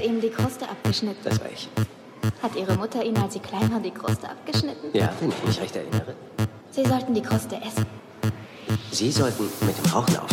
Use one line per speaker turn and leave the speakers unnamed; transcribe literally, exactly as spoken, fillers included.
ihm die Kruste abgeschnitten.
Das war ich.
Hat Ihre Mutter Ihnen, als Sie klein waren, die Kruste abgeschnitten?
Ja, wenn ich mich recht erinnere.
Sie sollten die Kruste essen.
Sie sollten mit dem Rauchen aufhören.